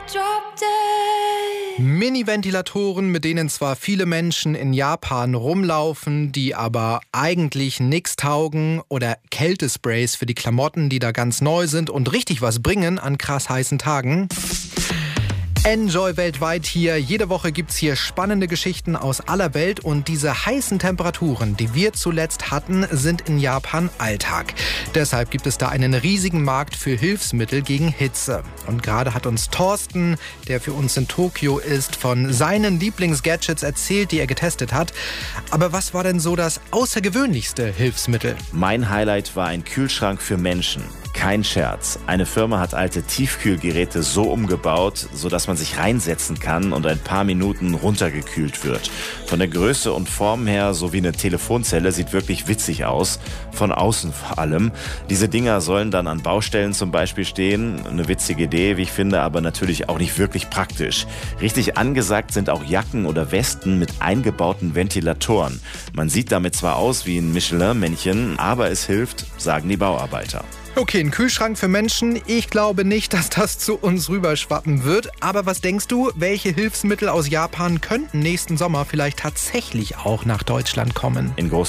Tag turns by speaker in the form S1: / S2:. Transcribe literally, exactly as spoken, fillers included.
S1: Mini-Ventilatoren, mit denen zwar viele Menschen in Japan rumlaufen, die aber eigentlich nichts taugen, oder Kältesprays für die Klamotten, die da ganz neu sind und richtig was bringen an krass heißen Tagen. Enjoy weltweit hier. Jede Woche gibt's hier spannende Geschichten aus aller Welt und diese heißen Temperaturen, die wir zuletzt hatten, sind in Japan Alltag. Deshalb gibt es da einen riesigen Markt für Hilfsmittel gegen Hitze. Und gerade hat uns Thorsten, der für uns in Tokio ist, von seinen Lieblingsgadgets erzählt, die er getestet hat. Aber was war denn so das außergewöhnlichste Hilfsmittel?
S2: Mein Highlight war ein Kühlschrank für Menschen. Kein Scherz. Eine Firma hat alte Tiefkühlgeräte so umgebaut, sodass man sich reinsetzen kann und ein paar Minuten runtergekühlt wird. Von der Größe und Form her so wie eine Telefonzelle, sieht wirklich witzig aus. Von außen vor allem. Diese Dinger sollen dann an Baustellen zum Beispiel stehen. Eine witzige Idee, wie ich finde, aber natürlich auch nicht wirklich praktisch. Richtig angesagt sind auch Jacken oder Westen mit eingebauten Ventilatoren. Man sieht damit zwar aus wie ein Michelin-Männchen, aber es hilft, sagen die Bauarbeiter.
S1: Okay, ein Kühlschrank für Menschen. Ich glaube nicht, dass das zu uns rüberschwappen wird. Aber was denkst du, welche Hilfsmittel aus Japan könnten nächsten Sommer vielleicht tatsächlich auch nach Deutschland kommen?
S2: In